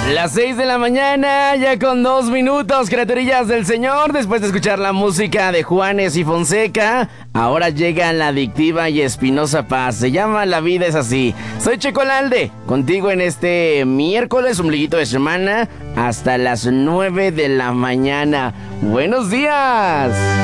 Las 6 de la mañana, ya con 2 minutos, criaturillas del Señor. Después de escuchar la música de Juanes y Fonseca, ahora llega la adictiva y espinosa paz. Se llama La Vida es Así. Soy Checo Lalde, contigo en este miércoles, ombliguito de semana, hasta las 9 de la mañana. ¡Buenos días!